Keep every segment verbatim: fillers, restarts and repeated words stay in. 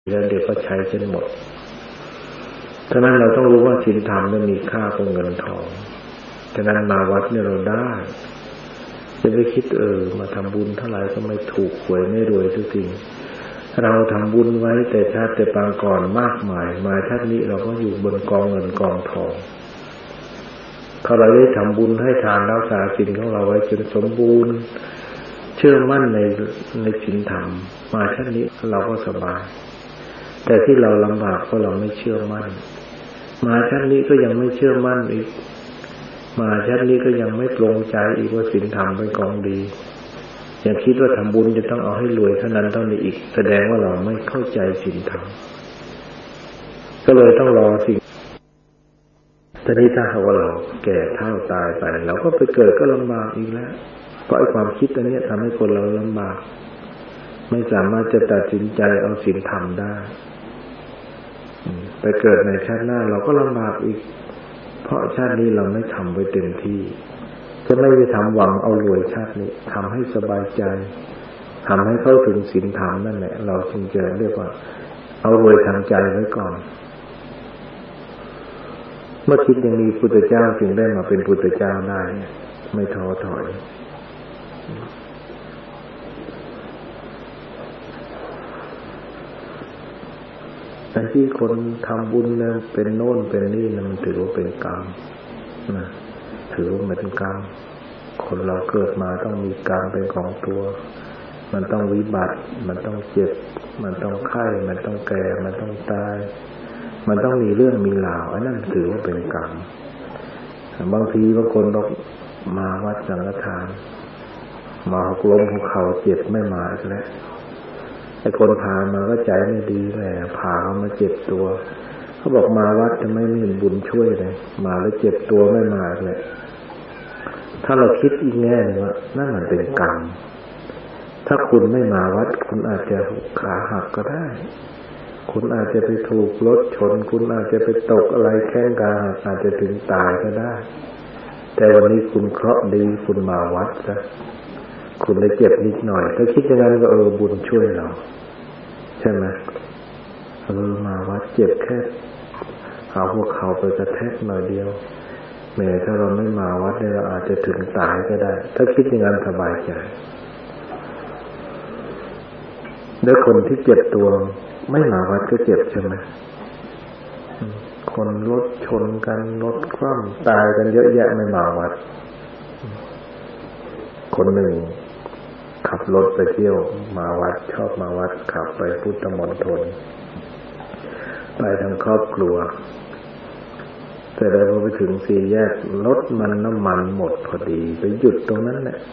แล้วเดี๋ยวก็ใช้จนหมดฉะนั้นเราต้องรู้ว่าศีลธรรมมันมีค่ากว่าเงินทองฉะนั้นมาวัดเนี่ยเราได้จะไปคิดเออมาทำบุญเท่าไหร่ก็ไม่ถูกหวยไม่รวยทุกทีเราทำบุญไว้แต่ชาติแต่ปางก่อนมากมายมาชาตินี้เราก็อยู่บนกองเงินกองทองพอเราได้ทำบุญให้ทานรักษาศีลของเราไว้จนสมบูรณ์เชื่อมั่นในในศีลธรรมมาชาตินี้เราก็สบายแต่ที่เราลำบากเพราะเราไม่เชื่อมั่นมาชาตินี้ก็ยังไม่เชื่อมั่นอีกมาชาตินี้ก็ยังไม่ปลงใจอีกว่าศีลธรรมเป็นของดียังคิดว่าทำบุญจะต้องเอาให้รวยเท่านั้นเท่านี้อีกแสดงว่าเราไม่เข้าใจศีลธรรมก็เลยต้องรอสิ่งตอนนี้ถ้าหากว่าเราแก่เฒ่าตายไปเราก็ไปเกิดก็ลำบากอีกแล้วเพราะไอ้ความคิดอันนี้ทำให้คนเราลำบากไม่สามารถจะตัดสินใจเอาศีลธรรมได้ไปเกิดในชาติหน้าเราก็ลำบากอีกเพราะชาตินี้เราไม่ทำไว้เต็มที่จะไม่ได้ทำหวังเอารวยชาตินี้ทำให้สบายใจทำให้เข้าถึงศีลธรรมนั่นแหละเราจึงจะเรียกว่าเอารวยทางใจไว้ก่อนเมื่อคิดอย่างนี้พุทธเจ้าจึงได้มาเป็นพุทธเจ้าได้ไม่ท้อถอยแต่ที่คนทำบุญเนี่ยเป็นโน่นเป็นนี่นะมันถือว่าเป็นกรรมนะถือว่ามันเป็นกรรมคนเราเกิดมาต้องมีกรรมเป็นของตัวมันต้องวิบัติมันต้องเจ็บมันต้องไข้มันต้องแก่มันต้องตายมันต้องมีเรื่องมีราวอันนั้นถือว่าเป็นกรรมบางทีบางคนบอกมาวัดสังฆทานมาหกล้มหัวเข่าเจ็บไม่มาอีกแล้วไอ้คนพามาก็ใจไม่ดีแหละพาเขามาเจ็บตัวเขาบอกมาวัดทำไมไม่เห็นบุญช่วยเลยมาแล้วเจ็บตัวไม่มาเลยถ้าเราคิดอีกแง่นึงว่านั่นมันเป็นกรรมถ้าคุณไม่มาวัดคุณอาจจะขาหักก็ได้คุณอาจจะไปถูกรถชนคุณอาจจะไปตกอะไรแข้งขาหักอาจจะถึงตายก็ได้แต่วันนี้คุณเคราะห์ดีคุณมาวัดซะคุณเลยเจ็บนิดหน่อยถ้าคิดอย่างนั้นก็เออบุญช่วยเราใช่ไหมเออมาวัดเจ็บแค่เอาพวกเขาไปกระแทกหน่อยเดียวแม้ถ้าเราไม่มาวัดเนี่ยเราอาจจะถึงตายก็ได้ถ้าคิดอย่างนั้นสบายใจแล้วคนที่เจ็บตัวไม่มาวัดก็เจ็บใช่ไหมคนรถชนกันรถคว่ำตายกันเยอะแยะไม่มาวัดคนหนึ่งขับรถไปเที่ยวมาวัดชอบมาวัดขับไปพุทธมณฑลไปทั้งครอบครัวแต่ได้พอไปถึงสี่แยกรถมันน้ำมันหมดพอดีไปหยุดตรงนั้นแหละ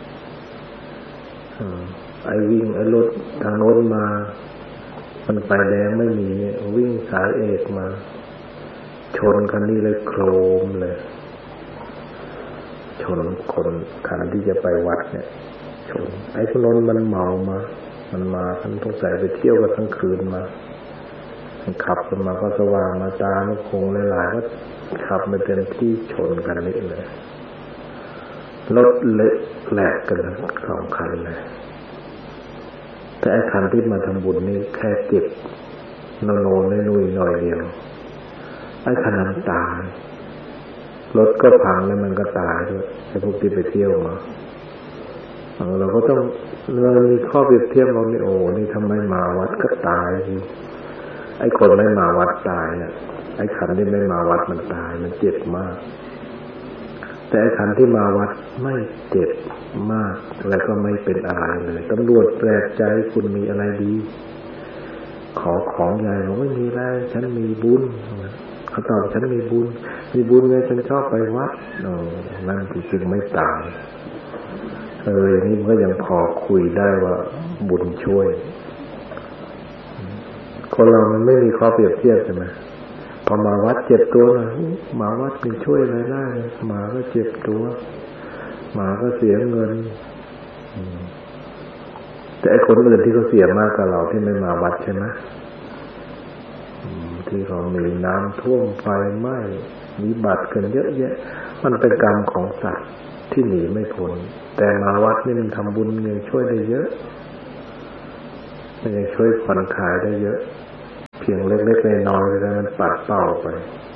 ไอ้วิ่งไอ้รถทางโน้นมามันไฟแดงไม่มีวิ่งสายเอกมาชนคันนี้เลยโครมเลยชนคนคันที่จะไปวัดเนี่ยชนไอ้คนนั้นมันเมามามันมาคันต้องใส่ไปเที่ยวกันทั้งคืนมามันขับกันมาก็สว่างมาตามันคงหลายๆก็ขับมาเต็มที่ชนกันนี่เลยรถเละแหลกกันสองคันเลยแต่ไอ้คันที่มาทำบุญนี่แค่เจ็บโนโนนนุ่ยหน่อยเดียวไอ้คันนั้นตายรถก็พังแล้วมันก็ตายด้วยไอ้พวกที่ไปเที่ยวมาเราก็ต้องเรามีข้อเปรียบเทียบเรานี่โอ้นี่ทำไมมาวัดก็ตายสิไอ้คนไม่มาวัดตายอ่ะไอ้คันที่ไม่มาวัดมันตายมันเจ็บมากแต่ไอ้คันที่มาวัดไม่เจ็บมากแล้วก็ไม่เป็นอะไรเลยตำรวจแปลกใจคุณมีอะไรดีขอของใหญ่บอกไม่มีอะไรฉันมีบุญเขาตอบฉันมีบุญมีบุญไงฉันชอบไปวัดโอ้นั่นจริงๆไม่ตายเอออย่างนี้มันก็ยังพอคุยได้ว่าบุญช่วยคนเรามันไม่มีข้อเปรียบเทียบใช่ไหมพอมาวัดเจ็บตัวนะมาวัดมันช่วยอะไรได้หมาก็เจ็บตัวหมาก็เสียเงินแต่ไอ้คนอื่นที่เขาเสียมากกว่าเราที่ไม่มาวัดใช่ไหมที่เขามีน้ำท่วมไฟไหม้วิบัติกันเยอะแยะมันเป็นกรรมของสัตว์ที่หนีไม่พ้นแต่มาวัดนี่มันทำบุญยังช่วยได้เยอะมันยังช่วยผ่อนคลายได้เยอะพียงเล็กๆน้อยๆแล้วมันปัดเป่าไป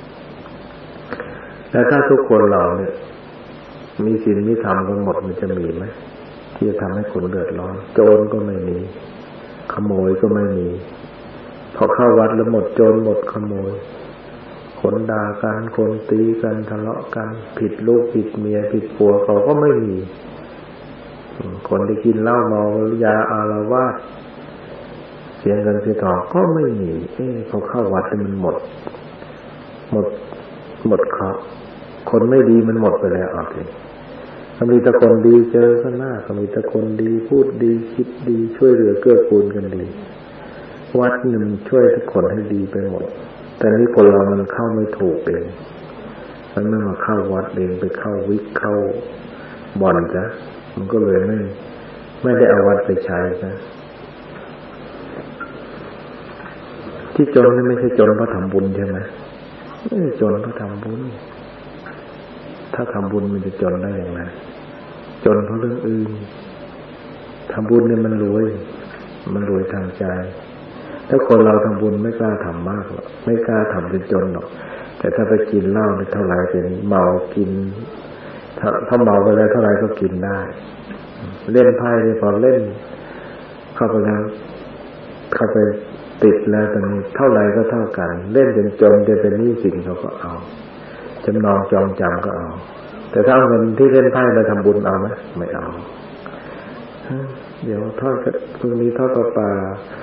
แล้วถ้าทุกคนเราเนี่ยมีศีลมีธรรมกันหมดมันจะมีไหมที่จะทำให้คนเดือดร้อนโจรก็ไม่มีขโมยก็ไม่มีพอเข้าวัดแล้วหมดโจรหมดขโมยคนด่ากันคนตีกันทะเลาะกันผิดลูกผิดเมียผิดผัวเขาก็ไม่มีคนที่กินเหล้าเมายาอาละวาดเสียเงินเสียทองก็ไม่มีเอ๊ะพอเข้าวัดมันหมดหมดหมดเขาคนไม่ดีมันหมดไปแล้วเอาสิถ้ามีแต่คนดีเจอข้างหน้าก็มีแต่คนดีพูดดีคิดดีช่วยเหลือเกื้อกูลกันดีวัดหนึ่งช่วยทุกคนให้ดีไปหมดแต่นี่คนเรามันเข้าไม่ถูกเองมันไม่มาเข้าวัดเองไปเข้าวิกเข้าบ่อนจ้ะมันก็เลยไม่ไม่ได้เอาวัดไปใช้จ้ะที่จนนี่ไม่ใช่จนเพราะทำบุญใช่ไหมไม่ใช่จนเพราะทำบุญถ้าทำบุญมันจะจนได้อย่างไรจนเพราะเรื่องอื่นทำบุญเนี่ยมันรวยมันรวยทางใจถ้าคนเราทำบุญไม่กล้าทำมากหรอกไม่กล้าทำจนจนหรอกแต่ถ้าไปกินเหล้าเนี่ยเท่าไรเป็นเมากินถ้าถ้าเมาไปแล้วเท่าไรก็กินได้เล่นไพ่เนี่ยพอเล่นเข้าไปแล้วเข้าไปติดแล้วตอนนี้เท่าไรก็เท่ากันเล่นจนจนจะเป็นหนี้สินเขาก็เอาจำนองจองจำก็เอาแต่ถ้าเอาเงินที่เล่นไพ่มาทำบุญเอาไหมไม่เอาเดี๋ยวทอดพรุ่งนี้ทอดปลาปลา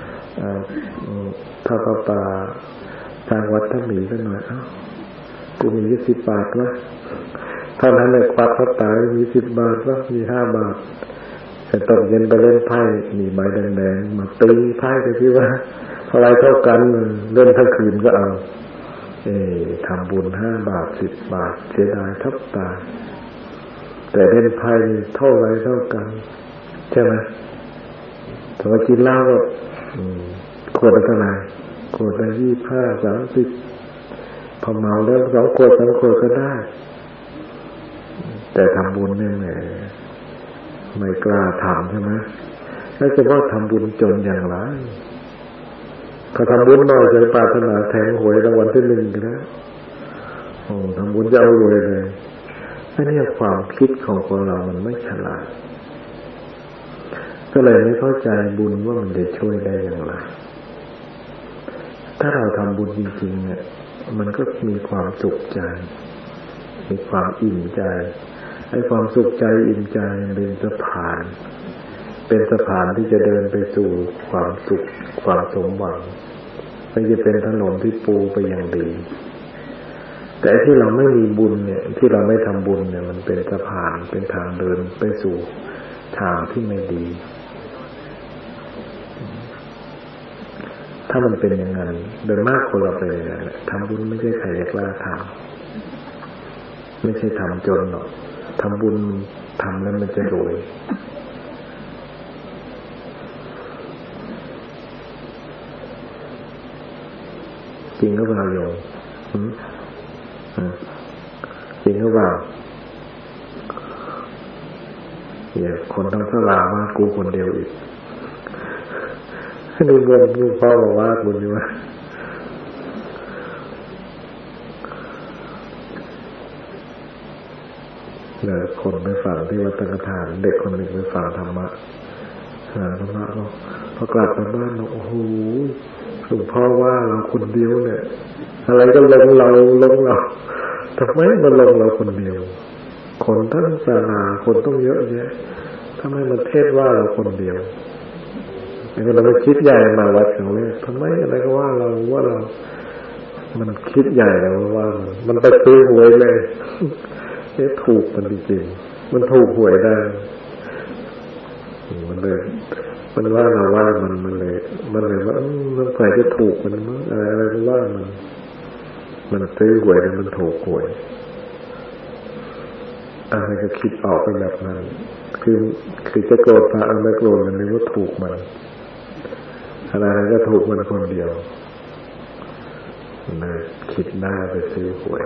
ทอดปลาปลาทางวัดถ้ามีก็หน่อยเอ้ากูมียี่สิบบาทวะเท่านั้นเลยควักเขาตายมีสิบบาทวะมีห้าบาทแต่ตกเย็นไปเล่นไพ่มีใบแดงๆมาตีไพ่ไปที่ว่าเท่าไรเท่ากันเล่นทั้งคืนก็เอาเออทำบุญห้าบาทสิบบาทเสียดายทับตาแต่เล่นไพ่เท่าไรเท่ากันใช่ไหมแต่ว่ากินเหล้าก็ขวดละเท่าไหร่ขวดละยี่ห้าสามสิบพอเมาแล้วสองขวดสามขวดก็ได้แต่ทำบุญเนี่ยแหมไม่กล้าทำใช่ไหมแล้วจะว่าทำบุญจนอย่างไรเขาทำบุญน้อยจนปรารถนาแทงหวยรางวัลที่หนึ่งกันแล้วโอ้ทำบุญจะเอารวยเลยอันนี้ความคิดของคนเรามันไม่ฉลาดก็เลยไม่เข้าใจบุญว่ามันจะช่วยได้อย่างไรถ้าเราทำบุญจริงๆเนี่ยมันก็มีความสุขใจมีความอิ่มใจไอ้ความสุขใจอิ่มใจเป็นสะพานเป็นสะพานที่จะเดินไปสู่ความสุขความสมหวังไม่จะเป็นถนนที่ปูไปอย่างดีแต่ที่เราไม่มีบุญเนี่ยที่เราไม่ทำบุญเนี่ยมันเป็นสะพานเป็นทางเดินไปสู่ทางที่ไม่ดีถ้ามันเป็นอย่างนั้นโดยมากคนเราเป็นอย่างนั้นทำบุญไม่ใช่ใครจะกล้าทำไม่ใช่ทำจนหรอกทำบุญทำแล้วมันจะรวยจริงหรือเปล่าโยมจริงหรือเปล่าอย่าคนทั้งสลาว่ากูคนเดียวอีกดูบนดูพ่อบอกว่าคุณอยู่ว่าเนี่ยคนไปฟังที่วัดตังกฐานเด็กคนหนึ่งไปฟังธรรมะหาธรรมะเราพอกลับมาบ้านเราโอ้โหหลวงพ่อว่าเราคนเดียวเนี่ยอะไรก็ลงเราลงเราทำไมมันลงเราคนเดียวคนทั้งศาลาคนต้องเยอะแยะทำไมมันเทศว่าเราคนเดียวอย่างนั้นเราไปคิดใหญ่มาวัดของเราทำไมอะไรก็ว่าเราว่าเรามันคิดใหญ่แล้วว่ามันไปซื้อหวยเลยเอ๊ะถูกมันจริงๆมันถูกหวยได้มันเลยมันว่าเราว่ามันมันเลยมันเลยว่ามันใครจะถูกมันมั้งอะไรอะไรก็ว่ามันมันซื้อหวยแล้วมันถูกหวยอะไรก็คิดออกไปแบบนั้นคือคือจะโกรธพระเอาไม่โกรธมันเลยว่าถูกมันอะไรก็ถูกมันคนเดียวนะคิดหน้าไปซื้อหวย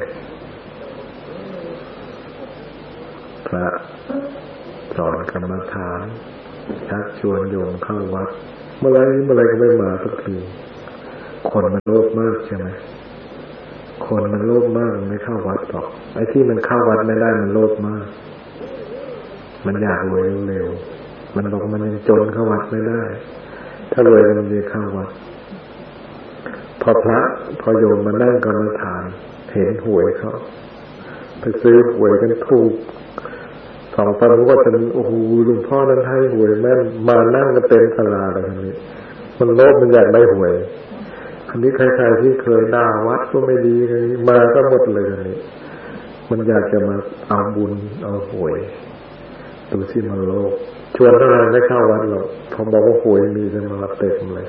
พระสอนกรรมฐานชักชวนโยมเข้าวัดเมื่อไรเมื่อไรก็ไม่มาสักทีคนมันโลภมากใช่ไหมคนมันโลภมากไม่เข้าวัดหรอกไอ้ที่มันเข้าวัดไม่ได้มันโลภมากมันอยากรวยเร็วๆมันบอกมันยังจนเข้าวัดไม่ได้ถ้ารวยมันจะเข้าวัดพอพระพอโยมมานั่งกรรมฐานเห็นหวยเขาไปซื้อหวยกันถูกสองพันก็จะโอ้โหหลวงพ่อนั้นให้หวยแม่นมานั่งกันเต็มศาลาเลยทีนี้มันโลภมันอยากได้หวยอันนี้ใครๆที่เคยด่าวัดก็ไม่ดีเลยมาก็หมดเลยอันนี้มันอยากจะมาเอาบุญเอาหวยดูสิมันโลภชวนเท่าไหร่ไม่เข้าวัดหรอกพอบอกว่าหวยมีจะมารับเต็มเลย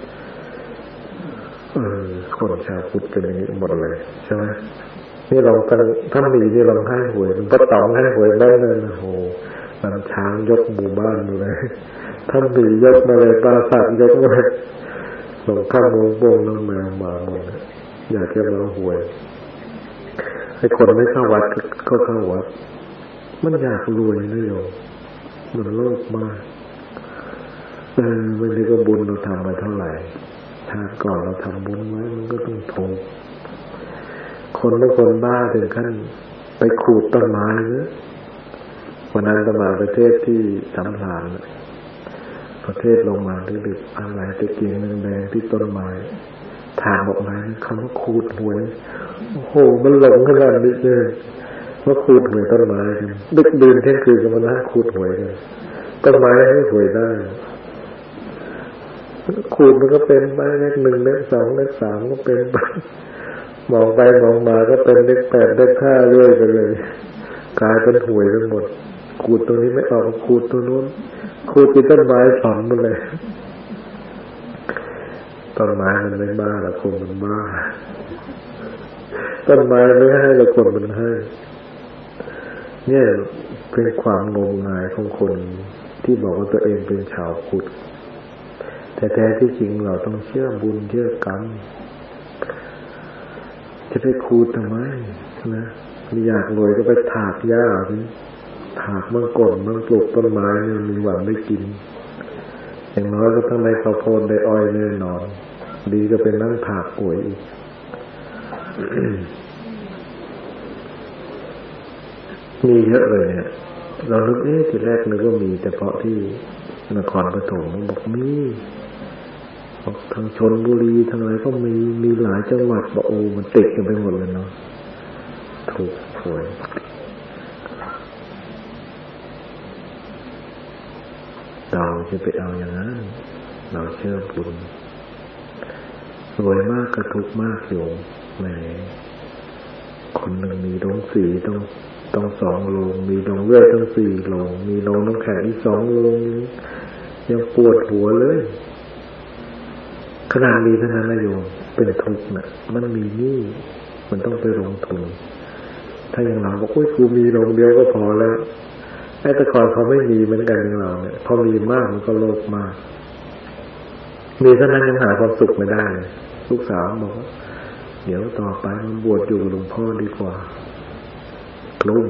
เออคนชาวพุทธเป็นอย่างนี้หมดเลยใช่ไหมนี่เราถ้ามีนี่เราให้หวยมันก็ต้องให้หวยได้เลยนะโหมันช้างยกหมู่บ้านเลยถ้ามียกมาเลยปลาสัตว์ยกมาเลยหลงข้ามวงวงแล้วแมวมาหมดอยากจะมาหวยให้คนไม่เข้าวัดก็เข้าวัดมันอยากรวยนะโยมมันโลภมากเออวันนี้ก็บุญเราทำมาเท่าไหร่ถ้าก่อนเราทำบุญไว้มันก็ต้องถูกคนบางคนบ้าถึงขั้นไปขูดต้นไม้เนอะวันนั้นตมาประเทศที่สำรานประเทศลงมาดึกๆอะไรตะเกียงแดงๆที่ต้นไม้ถางออกมาคำว่าขูดหวยโอ้โหมันหลงขนาดนี้เลยว่าขูดหวยต้นไม้กันดึกดื่นเที่ยงคืนก็มานั่งขูดหวยกันต้นไม้ให้หวยได้ขูดมันก็เป็นไปเลขหนึ่งเลขสองเลขสามก็เป็นไปมองไปมองมาก็เป็นเลขแปดเลขห้าเรื่อยไปเลยกลายเป็นหวยทั้งหมดขูดตรงนี้ไม่ออกขูดตรงนู้นขูดที่ต้นไม้ฝังหมดเลยต้นไม้มันไม่บ้าหรอกคนมันบ้าต้นไม้ไม่ให้หรอกคนมันให้เนี่ยเป็นความงมงายของคนที่บอกว่าตัวเองเป็นชาวพุทธแต่แท้ที่จริงเราต้องเชื่อบุญเชื่อกรรมจะไปขูดทำไมนะอยากรวยก็ไปถากหญ้าสิถากมังกรมังปลูกต้นไม้เนี่ยมีหวังได้กินอย่างน้อยก็ทั้งในข้าวโพดได้อ้อยแน่นอนดีก็เป็นนั่งถากป่วยอีก มีเยอะเลยเนี่ยเรานึกเอ๊ะทีแรกนึกว่ามีแต่เพราะที่นครปฐมบอกมีบอกทางชลบุรีทางอะไรก็มีมีหลายจังหวัดบอกโอ้มันติดกันไปหมดเลยเนาะถูกหวยเราจะไปเอาอย่างนั้นเราเชื่อบุญรวยมากกระทุกมากอยู่แหมคนหนึ่งมีโรงสีต้องต้องสองโรงมีโรงเลื่อยต้องสี่โรงมีโรงน้ำแข็งอีกสองโรงยังปวดหัวเลยขนาดมีเท่านั้นนะโยมเป็นทุกข์นะมันมีหนี้มันต้องไปลงทุนถ้าอย่างเราบอกโอ้ยกูมีโรงเดียวก็พอแล้วไอ้แต่ก่อนเขาไม่มีเหมือนกันอย่างเราเนี่ยพอมีมากมันก็โลภมากมีเท่านั้นยังหาความสุขไม่ได้ลูกสาวบอกว่าเดี๋ยวต่อไปมันบวชอยู่หลวงพ่อดีกว่ากลุ้ม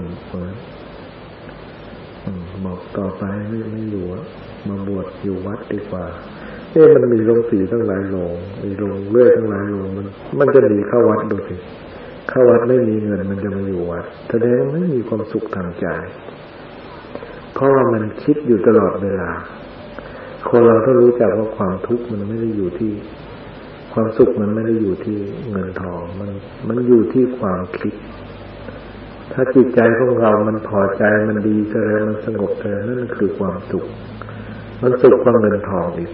บอกต่อไปไม่ไม่อยู่มาบวชอยู่วัดดีกว่าเอ๊ะมันมีโรงสีตั้งหลายโรงมีโรงเลื่อยตั้งหลายโรงมันมันจะหนีเข้าวัดดูสิเข้าวัดไม่มีเงินมันจะมาอยู่วัดแสดงว่าไม่มีความสุขทางใจเพราะว่ามันคิดอยู่ตลอดเวลาคนเราต้องรู้จักว่าความทุกข์มันไม่ได้อยู่ที่ความสุขมันไม่ได้อยู่ที่เงินทองมันมันอยู่ที่ความคิดถ้าจิตใจของเรามันพอใจมันดีแสดงมันสงบแสดงนั่นคือความสุขมันสุขกว่าเงินทองอีก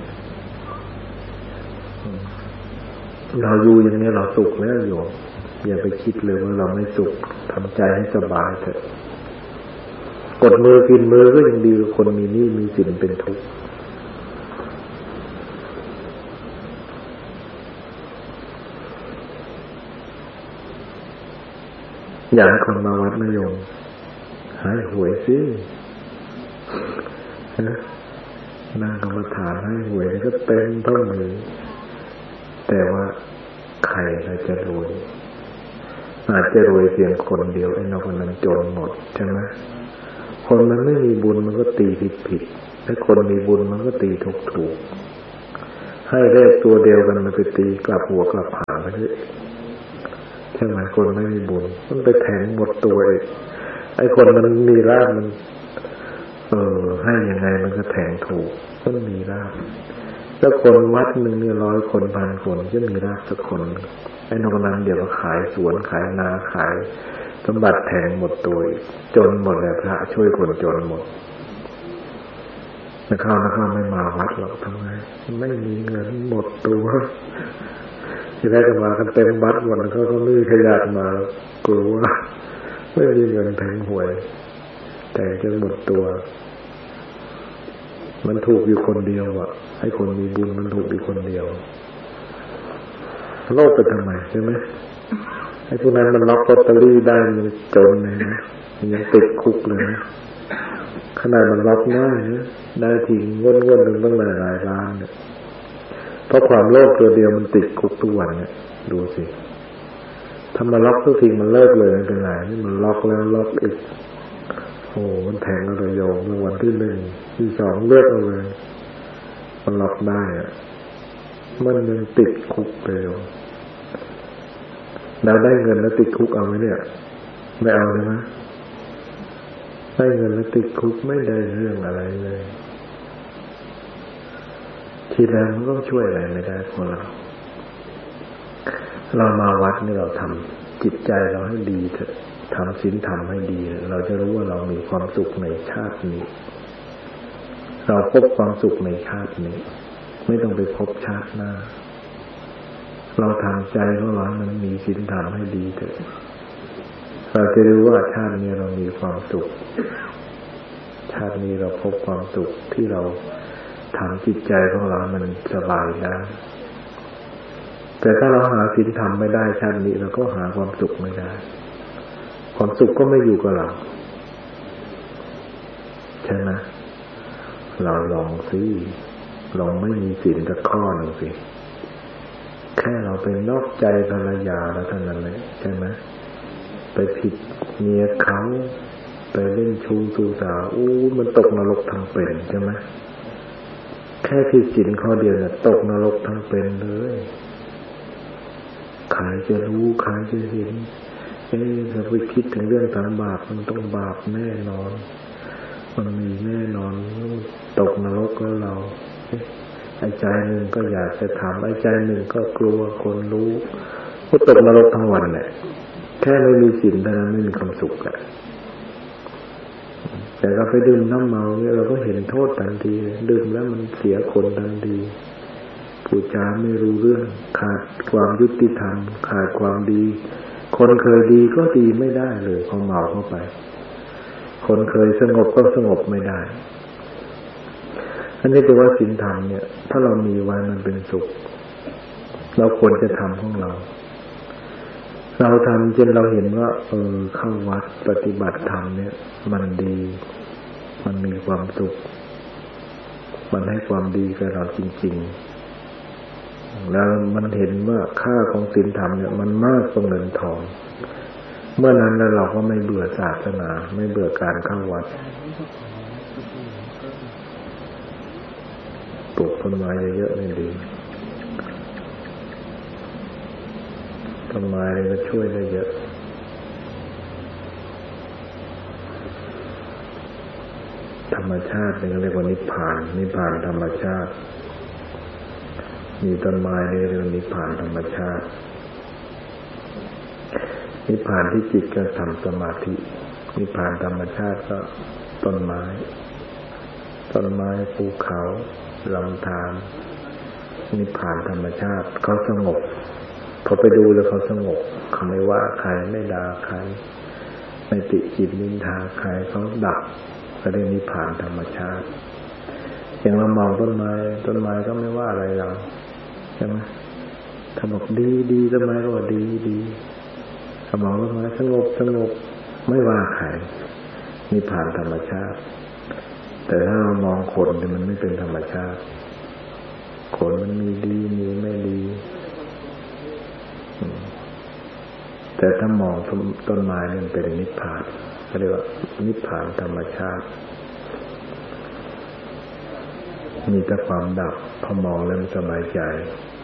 เราอยู่อย่างนี้เราสุขแล้วโยมอย่าไปคิดเลยว่าเราไม่สุขทำใจให้สบายเถอะกดมือกินมือก็ยังดีกว่าคนมีหนี้มีสินเป็นทุกข์อยากให้คนมาวัดนะโยมหายหวยสินั่งกรรมฐานให้หวยก็เต็มทั้งมือแต่ว่าใครเราจะรวยอาจจะรวยเพียงคนเดียวไอ้นอกนั้นจนหมดใช่ไหมคนมันไม่มีบุญมันก็ตีผิดผิดถ้าคนมีบุญมันก็ตีถูกถูกให้เลขตัวเดียวกันมันไปตีกลับหัวกลับหางไปเลยใช่ไหมคนไม่มีบุญมันไปแทงหมดตัวเองไอ้คนมันมีลาภมันเออให้ยังไงมันก็แทงถูกมันมีลาภแล้วคนวัดหนึ่งเนี่ยร้อยคนพันคนจะมีลาภสักคนไอ้นอกนั้นเดี๋ยวก็ขายสวนขายนาขายสมบัติแทงหมดตัวจนหมดเลยพระช่วยคนจนหมดนักข่าวนักข่าวไม่มาวัดหรอกทำไงไม่มีเงินหมดตัวที่แรกก็มากันเต็มวัดหมดแล้วเขาก็ไม่ขยันมากลัวไม่มีเงินแทงหวยแต่จนหมดตัวมันถูกอยู่คนเดียวอ่ะให้คนมีบุญมันถูกอยู่คนเดียวโลภไปทำไมใช่ไหมไอ้พวกนั้นมันล็อกลอตเตอรี่ได้มันจนเลยนะมันยังติดคุกเลยนะขนาดมันล็อกได้นะได้ถึงงวดงวดหนึ่งตั้งหลายหลายล้านเนี่ยเพราะความโลภตัวเดียวมันติดคุกทุกวันเนี่ยดูสิถ้ามาล็อกทุกทีมันเลิกเลยไม่เป็นไรนี่มันล็อกแล้วล็อกอีกโอ้มันแทงเราโยงเมื่อวันที่หนึ่งที่สองเลิกเอาเลยมันล็อกได้อะมันยังติดคุกเลยเราได้เงินแล้วติดคุกเอาไหมเนี่ยไม่เอาเลยไหมได้เงินแล้วติดคุกไม่ได้เรื่องอะไรเลยทีแรกมันก็ช่วยอะไรไม่ได้คนเราเรามาวัดนี่เราทำจิตใจเราให้ดีเถอะทำศีลธรรมให้ดีเราจะรู้ว่าเรามีความสุขในชาตินี้เราพบความสุขในชาตินี้ไม่ต้องไปพบชาติหน้าเราทำใจของเรามันมีศีลธรรมให้ดีเถอะเราจะรู้ว่าชาตินี้เรามีความสุขชาตินี้เราพบความสุขที่เราทำจิตใจของเรามันสบายได้แต่ถ้าเราหาศีลธรรมไม่ได้ชาตินี้เราก็หาความสุขไม่ได้ความสุขก็ไม่อยู่กับเราใช่ไหมเราลองสิลองไม่มีศีลสักข้อหนึ่งสิแค่เราไปนอกใจภรรยาแล้วเท่านั้นเลยใช่ไหมไปผิดเมียเขาไปเล่นชู้ชู้สาวอู้มันตกนรกทั้งเป็นใช่ไหมแค่ผิดศีลข้อเดียวเนี่ยตกนรกทั้งเป็นเลยใครจะรู้ใครจะเห็นเอ๊ะถ้าไปคิดถึงเรื่องทำบาปมันต้องบาปแน่นอนมันมีแน่นอนตกนรกแล้วเราไอ้ใจหนึ่งก็อยากจะทำไอ้ใจหนึ่งก็กลัวคนรู้ก็ตกนรกทั้งวันแหละแค่ไม่มีศีลเท่านั้นไม่มีความสุขอะแต่เราไปดื่มน้ำเมาเนี่ยเราก็เห็นโทษทันทีดื่มแล้วมันเสียคนทันทีพูดจาไม่รู้เรื่องขาดความยุติธรรมขาดความดีคนเคยดีก็ดีไม่ได้เลยพอเมาเข้าไปคนเคยสงบก็สงบไม่ได้อันนี้แปลว่าศีลธรรมเนี่ยถ้าเรามีไว้มันเป็นสุขเราควรจะทำของเราเราทำจนเราเห็นว่าเออเข้าวัดปฏิบัติธรรมเนี่ยมันดีมันมีความสุขมันให้ความดีกับเราจริงๆแล้วมันเห็นว่าค่าของศีลธรรมเนี่ยมันมากกว่าเงินทองเมื่อนั้นแล้วเราก็ไม่เบื่อศาสนาไม่เบื่อการเข้าวัดปลูกต้นไม้เยอะๆนี่ดีต้นไม้นี่ก็ช่วยได้เยอะธรรมชาตินี่เรียกว่านิพพานนิพพานธรรมชาติมีต้นไม้นี่เรียกว่านิพพานธรรมชาตินิพพานที่จิตก็ทำสมาธินิพพานธรรมชาติก็ต้นไม้ต้นไม้ภูเขาลำธารนิพพานธรรมชาติเขาสงบพอไปดูแล้วเขาสงบเขาไม่ว่าใครไม่ด่าใครไม่ติฉินนินทาใครเขาดับก็ได้นิพพานธรรมชาติอย่างเรามองต้นไม้ต้นไม้ก็ไม่ว่าอะไรเราใช่ไหมถ้าบอกดีดีต้นไม้ก็ว่าดีดีถ้ามองต้นไม้สงบสงบไม่ว่าใครนิพพานธรรมชาติแต่ถ้าเรามองคนเนี่ยมันไม่เป็นธรรมชาติคนมันมีดีมีไม่ดีแต่ถ้ามองต้นไม้มันเป็นนิพพานเขาเรียกว่านิพพานธรรมชาติมีแต่ความดับพอมองแล้วมันสบายใจ